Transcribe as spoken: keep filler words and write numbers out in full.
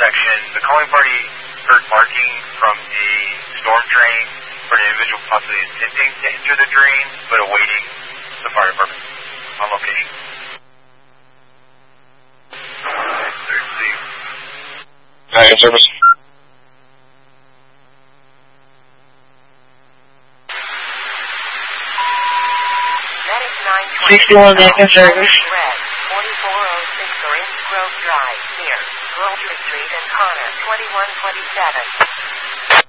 intersection, the calling party heard marking from a storm drain for an individual possibly attempting to enter the drain, but awaiting the fire department on location. nine service. sixty-one Macon service. Red, forty-four oh six Orange Grove Drive, near Grover Street and Connor, twenty-one twenty-seven.